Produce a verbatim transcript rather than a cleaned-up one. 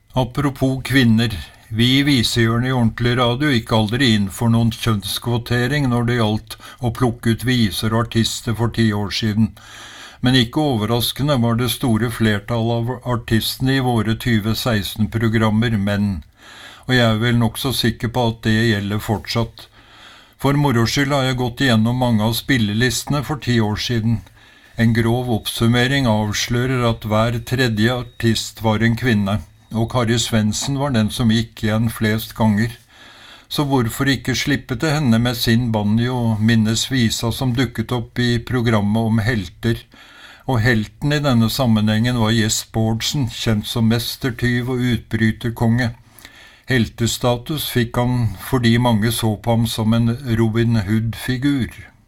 Apropos kvinner, vi i Visehjørnet i Ordentlig Radio gikk aldri inn for noen kjønnskvotering når det gjaldt å plukke ut viser og artister for ti år siden. Men ikke overraskende var det store flertall av artistene i våre tjue seksten-programmer menn, og jeg er vel nok så sikker på at det gjelder fortsatt. For moroskyld har jeg gått igjennom mange av spillelistene for ti år siden. En grov oppsummering avslører at hver tredje artist var en kvinne, og Kari Svendsen var den som gikk igjen flest ganger. Så hvorfor ikke slippe til henne med sin banjo og minnes visa som dukket opp i programmet om helter? Og helten i denne sammenhengen var Jess Bårdsen, kjent som mestertyv og utbryterkonge. Heltestatus fikk han fordi mange så på ham som en Robin Hood-figur.